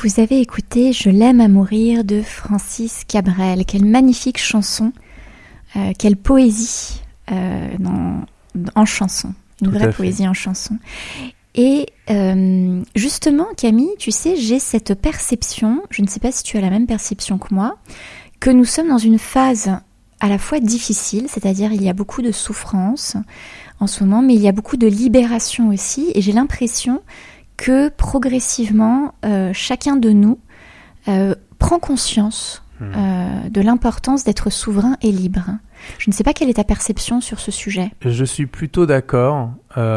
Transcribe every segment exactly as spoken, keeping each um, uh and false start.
Vous avez écouté Je l'aime à mourir de Francis Cabrel. Quelle magnifique chanson, euh, quelle poésie euh, dans, en chanson, une Tout vraie poésie en chanson. Et euh, justement, Camille, tu sais, j'ai cette perception, je ne sais pas si tu as la même perception que moi, que nous sommes dans une phase à la fois difficile, c'est-à-dire il y a beaucoup de souffrance en ce moment, mais il y a beaucoup de libération aussi, et j'ai l'impression que progressivement, euh, chacun de nous euh, prend conscience mmh. euh, de l'importance d'être souverain et libre. Je ne sais pas quelle est ta perception sur ce sujet. Je suis plutôt d'accord.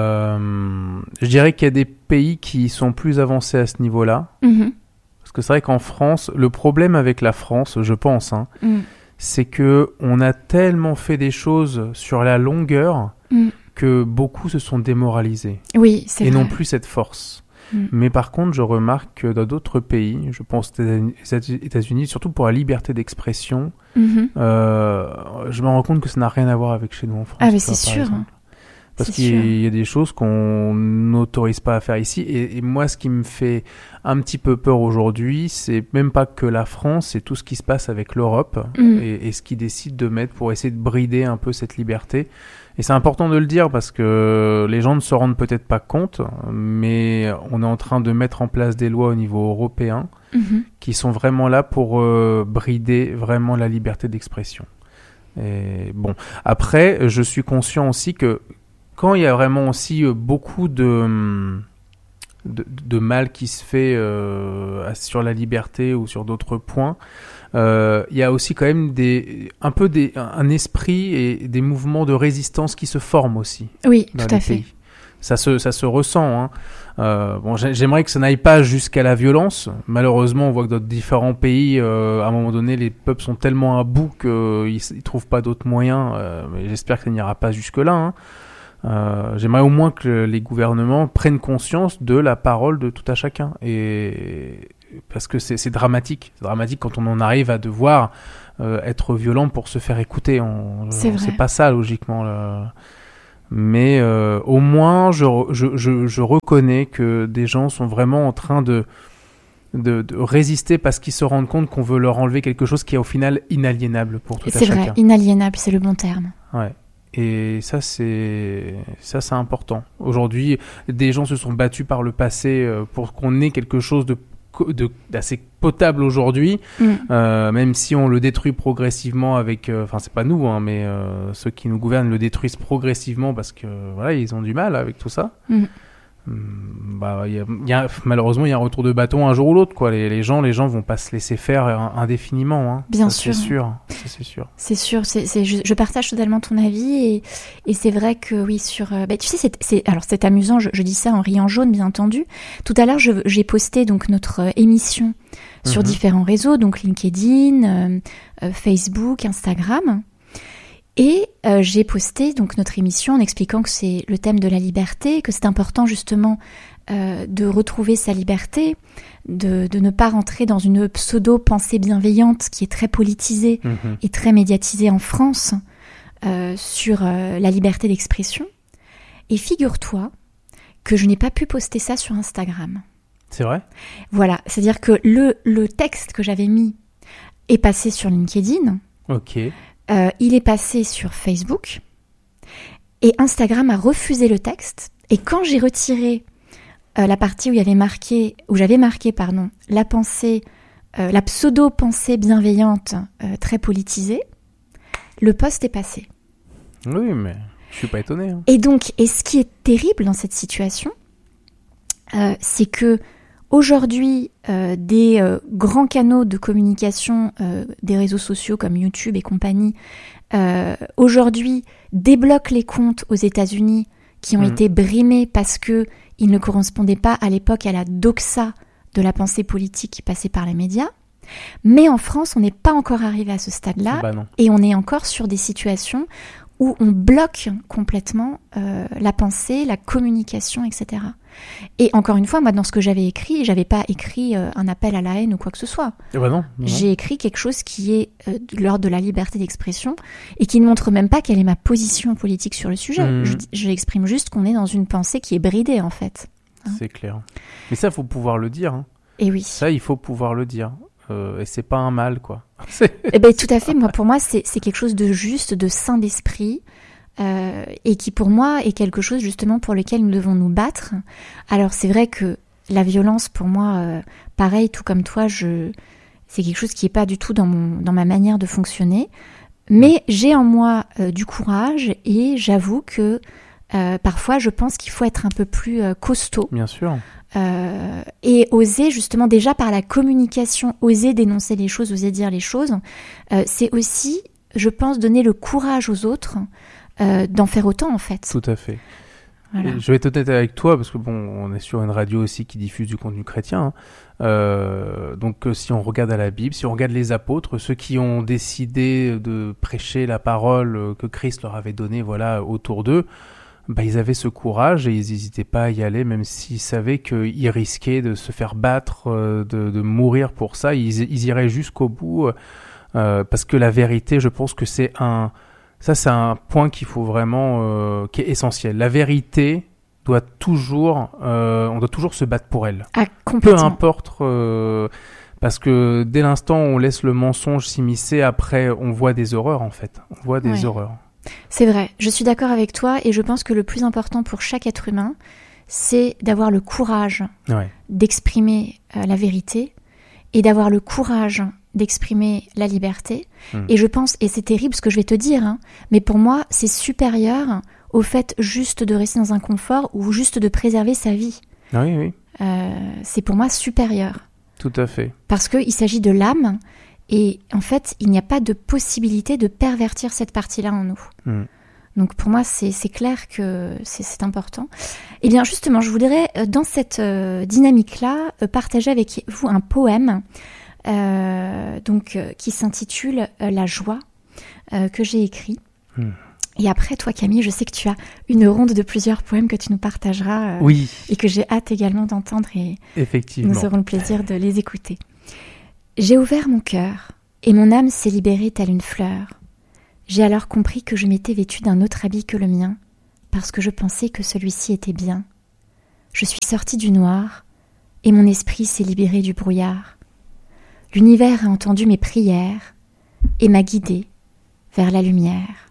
Euh, je dirais qu'il y a des pays qui sont plus avancés à ce niveau-là. Mmh. Parce que c'est vrai qu'en France, le problème avec la France, je pense, hein, mmh. c'est qu'on a tellement fait des choses sur la longueur mmh. que beaucoup se sont démoralisés. Oui, c'est et vrai. Et n'ont plus cette force. Mm. Mais par contre, je remarque que dans d'autres pays, je pense aux États-Unis, surtout pour la liberté d'expression, mm-hmm. euh, je me rends compte que ça n'a rien à voir avec chez nous en France. Ah, mais c'est sûr. Parce c'est qu'il sûr. y a des choses qu'on n'autorise pas à faire ici. Et, et moi, ce qui me fait un petit peu peur aujourd'hui, c'est même pas que la France, c'est tout ce qui se passe avec l'Europe mm. et, et ce qu'ils décident de mettre pour essayer de brider un peu cette liberté. Et c'est important de le dire parce que les gens ne se rendent peut-être pas compte, mais on est en train de mettre en place des lois au niveau européen mm-hmm. qui sont vraiment là pour euh, brider vraiment la liberté d'expression. Et bon, après, je suis conscient aussi que quand il y a vraiment aussi beaucoup de, de, de mal qui se fait euh, sur la liberté ou sur d'autres points, euh, il y a aussi quand même des, un peu des, un esprit et des mouvements de résistance qui se forment aussi. Oui, tout à fait. Pays. Ça se, ça se ressent. Hein. Euh, bon, j'aimerais que ça n'aille pas jusqu'à la violence. Malheureusement, on voit que dans différents pays, euh, à un moment donné, les peuples sont tellement à bout qu'ils ne trouvent pas d'autres moyens. Euh, mais j'espère que ça n'ira pas jusque-là. Hein. Euh, j'aimerais au moins que les gouvernements prennent conscience de la parole de tout à chacun. Et parce que c'est, c'est dramatique. C'est dramatique quand on en arrive à devoir euh, être violent pour se faire écouter. On, c'est, on, c'est pas ça, logiquement. Là. Mais euh, au moins, je, je, je, je reconnais que des gens sont vraiment en train de, de, de résister parce qu'ils se rendent compte qu'on veut leur enlever quelque chose qui est au final inaliénable pour tout c'est à chacun. C'est vrai, inaliénable, c'est le bon terme. Ouais. Et ça, c'est ça, c'est important. Aujourd'hui, des gens se sont battus par le passé pour qu'on ait quelque chose de, de d'assez potable aujourd'hui, mm. euh, même si on le détruit progressivement avec. Enfin, euh, c'est pas nous, hein, mais euh, ceux qui nous gouvernent le détruisent progressivement parce que voilà, ils ont du mal avec tout ça. Mm. Bah, y a, y a, malheureusement, il y a un retour de bâton un jour ou l'autre, quoi. Les, les gens, les gens vont pas se laisser faire indéfiniment. Hein. Bien ça, sûr. C'est sûr. Ça, c'est sûr. C'est sûr. C'est, c'est, je, je partage totalement ton avis et, et c'est vrai que oui, sur. Euh, bah, tu sais, c'est, c'est, alors c'est amusant. Je, je dis ça en riant jaune, bien entendu. Tout à l'heure, je, j'ai posté donc notre euh, émission sur mm-hmm. différents réseaux, donc LinkedIn, euh, euh, Facebook, Instagram. Et euh, j'ai posté donc notre émission en expliquant que c'est le thème de la liberté, que c'est important justement euh, de retrouver sa liberté, de, de ne pas rentrer dans une pseudo-pensée bienveillante qui est très politisée mmh. et très médiatisée en France euh, sur euh, la liberté d'expression. Et figure-toi que je n'ai pas pu poster ça sur Instagram. C'est vrai ? Voilà, c'est-à-dire que le, le texte que j'avais mis est passé sur LinkedIn. Ok. Euh, il est passé sur Facebook et Instagram a refusé le texte. Et quand j'ai retiré euh, la partie où il y avait marqué, où j'avais marqué, pardon, la pensée, euh, la pseudo-pensée bienveillante euh, très politisée, le post est passé. Oui, mais je suis pas étonné. Hein. Et donc, et ce qui est terrible dans cette situation, euh, c'est que aujourd'hui, euh, des euh, grands canaux de communication, euh, des réseaux sociaux comme YouTube et compagnie, euh, aujourd'hui débloquent les comptes aux États-Unis qui ont mmh. été brimés parce que ils ne correspondaient pas à l'époque à la doxa de la pensée politique qui passait par les médias. Mais en France, on n'est pas encore arrivé à ce stade-là bah non. et on est encore sur des situations où on bloque complètement euh, la pensée, la communication, et cetera. Et encore une fois, moi, dans ce que j'avais écrit, j'avais pas écrit euh, un appel à la haine ou quoi que ce soit. Eh ben non, non. J'ai écrit quelque chose qui est euh, de l'ordre de la liberté d'expression et qui ne montre même pas quelle est ma position politique sur le sujet. Mmh. Je, j'exprime juste qu'on est dans une pensée qui est bridée, en fait. Hein. C'est clair. Mais ça, faut pouvoir le dire. Hein. Et oui. Ça, il faut pouvoir le dire. Euh, et c'est pas un mal, quoi. Eh ben, tout à fait. Moi, pour moi, c'est, c'est quelque chose de juste, de sain d'esprit, euh, et qui, pour moi, est quelque chose justement pour lequel nous devons nous battre. Alors, c'est vrai que la violence, pour moi, euh, pareil, tout comme toi, je, c'est quelque chose qui est pas du tout dans mon, dans ma manière de fonctionner. Mais j'ai en moi euh, du courage et j'avoue que euh, parfois, je pense qu'il faut être un peu plus euh, costaud. Bien sûr. Euh, et oser justement déjà par la communication, oser dénoncer les choses, oser dire les choses, euh, c'est aussi, je pense, donner le courage aux autres euh, d'en faire autant en fait. Tout à fait. Voilà. Et je vais être honnête avec toi parce que bon, on est sur une radio aussi qui diffuse du contenu chrétien. Hein. Euh, donc euh, si on regarde à la Bible, si on regarde les apôtres, ceux qui ont décidé de prêcher la parole que Christ leur avait donnée, voilà, autour d'eux. Bah, ils avaient ce courage et ils n'hésitaient pas à y aller, même s'ils savaient qu'ils risquaient de se faire battre, de, de mourir pour ça. Ils, ils iraient jusqu'au bout, euh, parce que la vérité, je pense que c'est un, ça c'est un point qu'il faut vraiment, euh, qui est essentiel. La vérité doit toujours, euh, on doit toujours se battre pour elle. Ah, complètement. Peu importe, euh, parce que dès l'instant où on laisse le mensonge s'immiscer, après on voit des horreurs en fait. On voit des ouais. horreurs. C'est vrai, je suis d'accord avec toi et je pense que le plus important pour chaque être humain, c'est d'avoir le courage ouais. d'exprimer euh, la vérité et d'avoir le courage d'exprimer la liberté. Mmh. Et je pense, et c'est terrible ce que je vais te dire, hein, mais pour moi, c'est supérieur au fait juste de rester dans un confort ou juste de préserver sa vie. Oui, oui. Euh, c'est pour moi supérieur. Tout à fait. Parce qu'il s'agit de l'âme. Et en fait, il n'y a pas de possibilité de pervertir cette partie-là en nous. Mmh. Donc pour moi, c'est, c'est clair que c'est, c'est important. Et bien justement, je voudrais, dans cette euh, dynamique-là, euh, partager avec vous un poème euh, donc, euh, qui s'intitule euh, « La joie euh, » que j'ai écrit. Mmh. Et après, toi Camille, je sais que tu as une ronde de plusieurs poèmes que tu nous partageras. Euh, oui. Et que j'ai hâte également d'entendre et effectivement. Nous aurons le plaisir de les écouter. J'ai ouvert mon cœur, et mon âme s'est libérée telle une fleur. J'ai alors compris que je m'étais vêtue d'un autre habit que le mien, parce que je pensais que celui-ci était bien. Je suis sortie du noir, et mon esprit s'est libéré du brouillard. L'univers a entendu mes prières, et m'a guidée vers la lumière.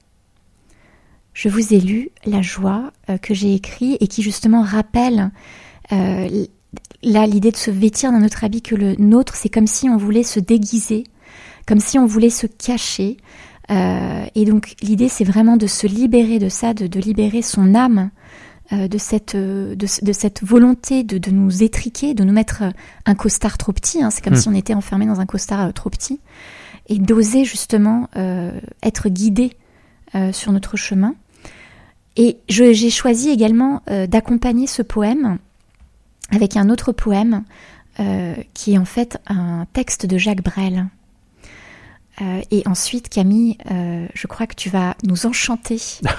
Je vous ai lu La joie euh, que j'ai écrit, et qui justement rappelle... Euh, Là, l'idée de se vêtir d'un autre habit que le nôtre, c'est comme si on voulait se déguiser, comme si on voulait se cacher. Euh, et donc, l'idée, c'est vraiment de se libérer de ça, de, de libérer son âme euh, de, cette, de, de cette volonté de, de nous étriquer, de nous mettre un costard trop petit. Hein, c'est comme mmh. si on était enfermé dans un costard euh, trop petit. Et d'oser justement euh, être guidé euh, sur notre chemin. Et je, j'ai choisi également euh, d'accompagner ce poème avec un autre poème euh, qui est en fait un texte de Jacques Brel. Euh, et ensuite, Camille, euh, je crois que tu vas nous enchanter.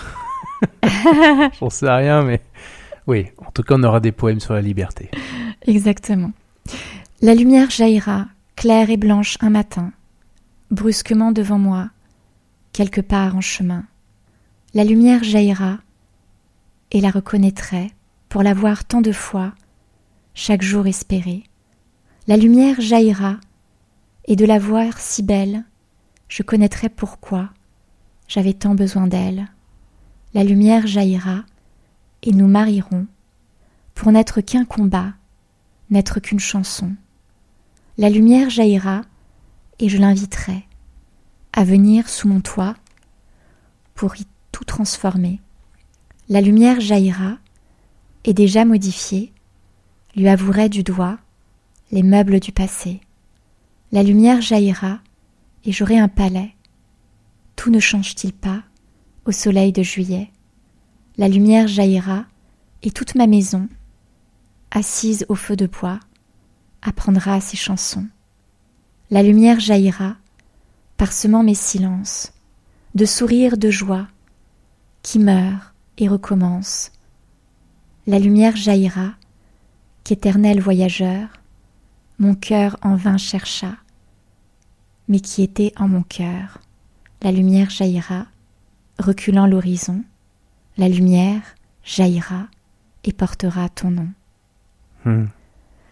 J'en sais rien, mais oui, en tout cas, on aura des poèmes sur la liberté. Exactement. La lumière jaillira, claire et blanche un matin, brusquement devant moi, quelque part en chemin. La lumière jaillira, et la reconnaîtrai, pour la voir tant de fois, chaque jour espéré. La lumière jaillira, et de la voir si belle, je connaîtrai pourquoi j'avais tant besoin d'elle. La lumière jaillira, et nous marierons, pour n'être qu'un combat, n'être qu'une chanson. La lumière jaillira, et je l'inviterai à venir sous mon toit, pour y tout transformer. La lumière jaillira, et déjà modifiée, lui avouerai du doigt les meubles du passé. La lumière jaillira, et j'aurai un palais. Tout ne change-t-il pas au soleil de juillet? La lumière jaillira, et toute ma maison, assise au feu de bois, apprendra ses chansons. La lumière jaillira, parsemant mes silences, de sourires de joie, qui meurent et recommencent. La lumière jaillira, qu'éternel voyageur, mon cœur en vain chercha, mais qui était en mon cœur. La lumière jaillira, reculant l'horizon, la lumière jaillira et portera ton nom. Hmm.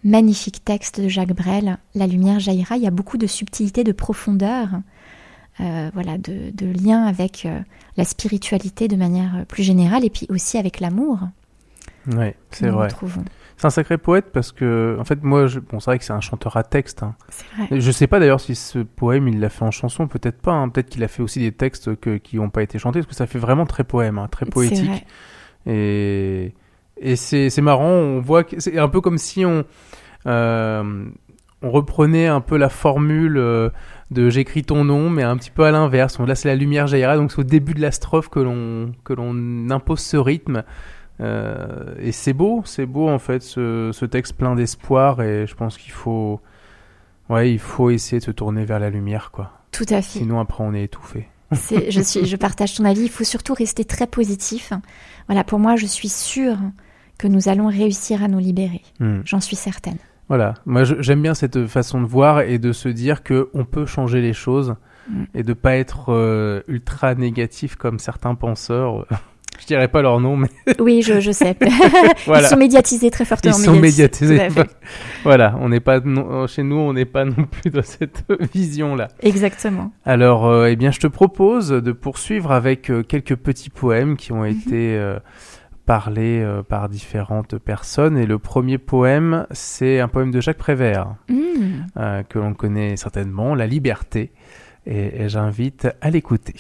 magnifique texte de Jacques Brel, La lumière jaillira. Il y a beaucoup de subtilité, de profondeur, euh, voilà, de, de lien avec euh, la spiritualité de manière plus générale, et puis aussi avec l'amour. Oui, c'est vrai. Retrouvons. C'est un sacré poète parce que, en fait, moi, je... bon, c'est vrai que c'est un chanteur à texte. Hein. C'est vrai. Je sais pas d'ailleurs si ce poème, il l'a fait en chanson, peut-être pas. Hein. Peut-être qu'il a fait aussi des textes que, qui n'ont pas été chantés, parce que ça fait vraiment très poème, hein, très poétique. C'est vrai. Et, et c'est, c'est marrant, on voit que c'est un peu comme si on, euh, on reprenait un peu la formule euh, de j'écris ton nom, mais un petit peu à l'inverse. Là, c'est la lumière jaillira, donc c'est au début de la strophe que l'on, que l'on impose ce rythme. Euh, et c'est beau, c'est beau en fait ce, ce texte plein d'espoir, et je pense qu'il faut, ouais, il faut essayer de se tourner vers la lumière, quoi. Tout à fait. Sinon après on est étouffé. C'est, je suis, je partage ton avis. Il faut surtout rester très positif. Voilà, pour moi, je suis sûre que nous allons réussir à nous libérer. Mm. J'en suis certaine. Voilà, moi je, j'aime bien cette façon de voir et de se dire que on peut changer les choses mm. et de pas être euh, ultra négatif comme certains penseurs. Je dirais pas leur nom, mais... Oui, je, je sais. Voilà. Ils sont médiatisés très fortement. Ils sont médiatisés. Voilà, on n'est pas non, chez nous, on n'est pas non plus dans cette vision-là. Exactement. Alors, euh, eh bien, je te propose de poursuivre avec euh, quelques petits poèmes qui ont mm-hmm. été euh, parlés euh, par différentes personnes. Et le premier poème, c'est un poème de Jacques Prévert, mm. euh, que l'on connaît certainement, La liberté. Et, et j'invite à l'écouter.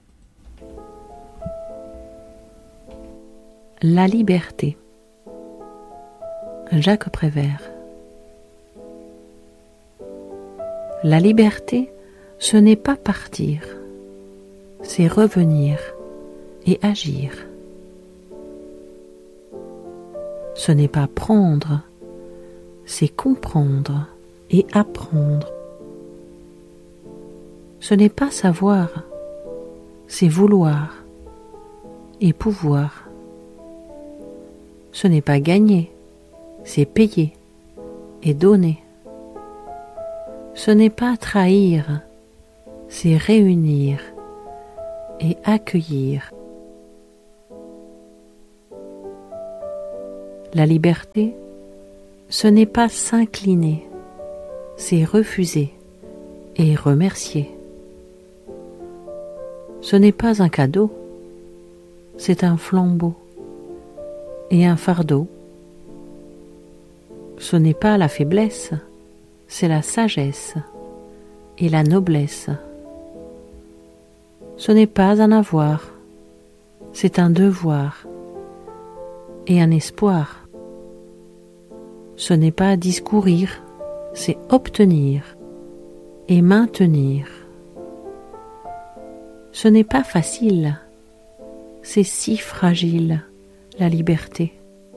La liberté. Jacques Prévert. La liberté, ce n'est pas partir, c'est revenir et agir. Ce n'est pas prendre, c'est comprendre et apprendre. Ce n'est pas savoir, c'est vouloir et pouvoir. Ce n'est pas gagner, c'est payer et donner. Ce n'est pas trahir, c'est réunir et accueillir. La liberté, ce n'est pas s'incliner, c'est refuser et remercier. Ce n'est pas un cadeau, c'est un flambeau et un fardeau. Ce n'est pas la faiblesse, c'est la sagesse et la noblesse. Ce n'est pas un avoir, c'est un devoir et un espoir. Ce n'est pas discourir, c'est obtenir et maintenir. Ce n'est pas facile, c'est si fragile. La liberté.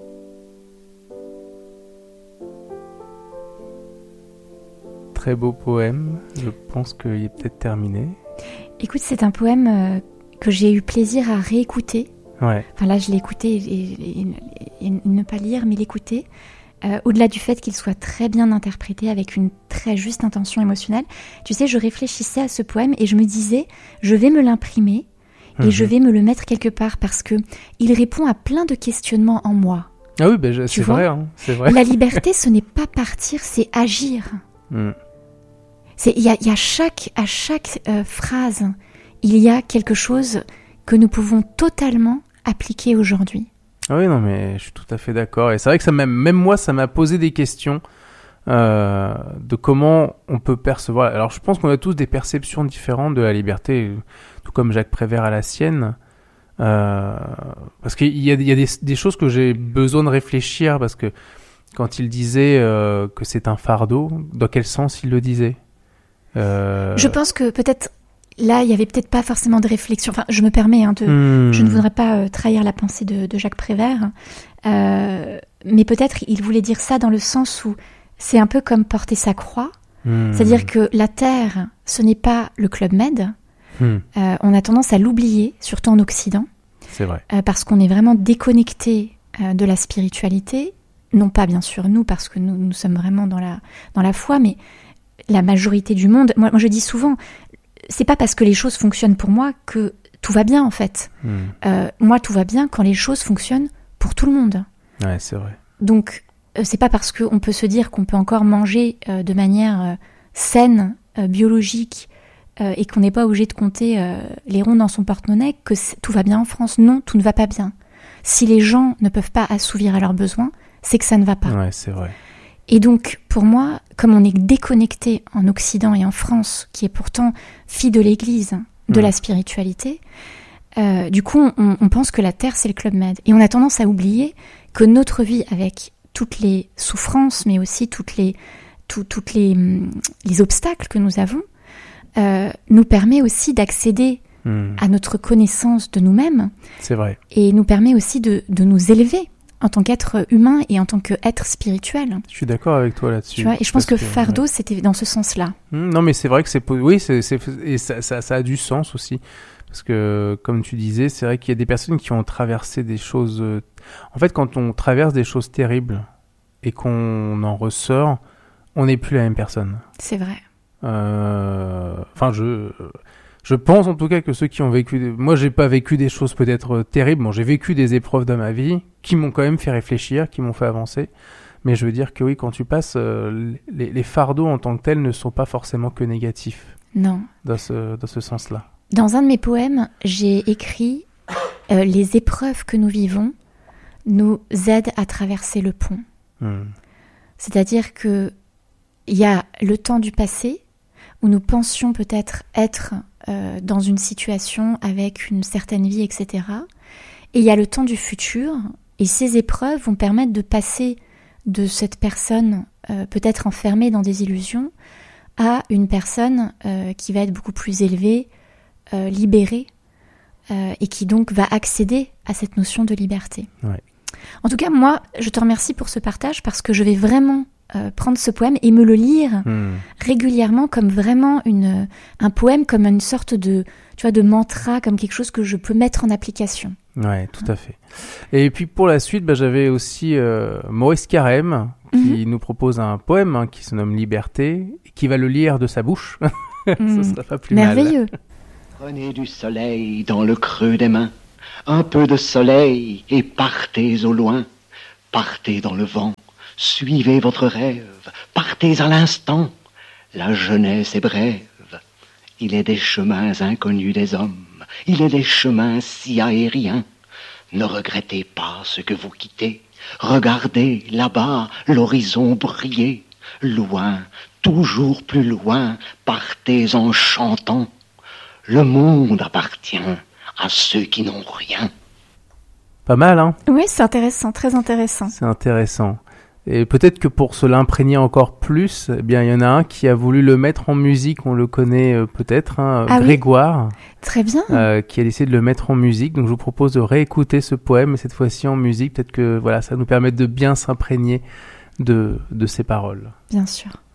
Très beau poème, je pense qu'il est peut-être terminé. Écoute, c'est un poème euh, que j'ai eu plaisir à réécouter. Ouais. Enfin là, je l'ai écouté et, et, et, et ne pas lire, mais l'écouter. Euh, au-delà du fait qu'il soit très bien interprété avec une très juste intention émotionnelle. Tu sais, je réfléchissais à ce poème et je me disais, je vais me l'imprimer. Et mmh. je vais me le mettre quelque part parce que il répond à plein de questionnements en moi. Ah oui, ben je, c'est vrai, hein, c'est vrai. La liberté, ce n'est pas partir, c'est agir. Mmh. C'est il y a, y a chaque à chaque euh, phrase, il y a quelque chose que nous pouvons totalement appliquer aujourd'hui. Ah oui, non, mais je suis tout à fait d'accord. Et c'est vrai que ça même même moi, ça m'a posé des questions euh, de comment on peut percevoir. Alors, je pense qu'on a tous des perceptions différentes de la liberté. Tout comme Jacques Prévert à la sienne, euh, parce qu'il y a, il y a des, des choses que j'ai besoin de réfléchir, parce que quand il disait euh, que c'est un fardeau, dans quel sens il le disait euh... Je pense que peut-être, là, il n'y avait peut-être pas forcément de réflexion, enfin, je me permets, hein, de, hmm. je ne voudrais pas euh, trahir la pensée de, de Jacques Prévert, euh, mais peut-être il voulait dire ça dans le sens où c'est un peu comme porter sa croix, hmm. c'est-à-dire que la Terre, ce n'est pas le Club Med. Hmm. Euh, on a tendance à l'oublier, surtout en Occident. C'est vrai. Euh, parce qu'on est vraiment déconnecté euh, de la spiritualité. Non pas, bien sûr, nous, parce que nous, nous sommes vraiment dans la, dans la foi, mais la majorité du monde... Moi, moi, je dis souvent, c'est pas parce que les choses fonctionnent pour moi que tout va bien, en fait. Hmm. Euh, moi, tout va bien quand les choses fonctionnent pour tout le monde. Ouais, c'est vrai. Donc, euh, c'est pas parce qu'on peut se dire qu'on peut encore manger euh, de manière euh, saine, euh, biologique, euh, et qu'on n'est pas obligé de compter euh, les ronds dans son porte-monnaie, que tout va bien en France. Non, tout ne va pas bien. Si les gens ne peuvent pas assouvir à leurs besoins, c'est que ça ne va pas. Ouais, c'est vrai. Et donc, pour moi, comme on est déconnecté en Occident et en France, qui est pourtant fille de l'Église, de mmh. la spiritualité, euh, du coup, on, on pense que la Terre, c'est le Club Med. Et on a tendance à oublier que notre vie, avec toutes les souffrances, mais aussi toutes les, tout, toutes les, les obstacles que nous avons, euh, nous permet aussi d'accéder mmh. à notre connaissance de nous-mêmes. C'est vrai. Et nous permet aussi de, de nous élever en tant qu'être humain et en tant qu'être spirituel. Je suis d'accord avec toi là-dessus. Tu vois, et je pense que, que Fardeau, ouais. c'était dans ce sens-là. Mmh, non, mais c'est vrai que c'est... Oui, c'est, c'est, et ça, ça, ça a du sens aussi. Parce que, comme tu disais, c'est vrai qu'il y a des personnes qui ont traversé des choses... En fait, quand on traverse des choses terribles et qu'on en ressort, on n'est plus la même personne. C'est vrai. Euh... Enfin, je... Je pense en tout cas que ceux qui ont vécu... Des... Moi, j'ai pas vécu des choses peut-être terribles. Bon, j'ai vécu des épreuves dans ma vie qui m'ont quand même fait réfléchir, qui m'ont fait avancer. Mais je veux dire que oui, quand tu passes, euh, les, les fardeaux en tant que tels ne sont pas forcément que négatifs. Non. Dans ce, dans ce sens-là. Dans un de mes poèmes, j'ai écrit euh, « Les épreuves que nous vivons nous aident à traverser le pont. Mmh. » C'est-à-dire qu'il y a le temps du passé où nous pensions peut-être être euh, dans une situation avec une certaine vie, et cetera. Et il y a le temps du futur, et ces épreuves vont permettre de passer de cette personne euh, peut-être enfermée dans des illusions à une personne euh, qui va être beaucoup plus élevée, euh, libérée, euh, et qui donc va accéder à cette notion de liberté. Ouais. En tout cas, moi, je te remercie pour ce partage parce que je vais vraiment euh, prendre ce poème et me le lire mmh. régulièrement comme vraiment une, un poème, comme une sorte de, tu vois, de mantra, comme quelque chose que je peux mettre en application. Ouais, tout à fait. Et puis pour la suite, bah, j'avais aussi euh, Maurice Carême qui mmh. nous propose un poème hein, qui se nomme Liberté, qui va le lire de sa bouche. mmh. Ce sera pas plus Merveilleux. mal. Prenez du soleil dans le creux des mains, un peu de soleil et partez au loin. Partez dans le vent, suivez votre rêve, partez à l'instant. La jeunesse est brève, il est des chemins inconnus des hommes. Il est des chemins si aériens. Ne regrettez pas ce que vous quittez. Regardez là-bas l'horizon briller. Loin, toujours plus loin, partez en chantant. Le monde appartient à ceux qui n'ont rien. Pas mal, hein ? Oui, c'est intéressant, très intéressant. C'est intéressant. Et peut-être que pour se l'imprégner encore plus, eh bien, il y en a un qui a voulu le mettre en musique, on le connaît euh, peut-être, hein, ah Grégoire. Oui. Très bien. Euh, qui a décidé de le mettre en musique. Donc je vous propose de réécouter ce poème, et cette fois-ci en musique. Peut-être que voilà, ça nous permet de bien s'imprégner de, de ces paroles. Bien sûr.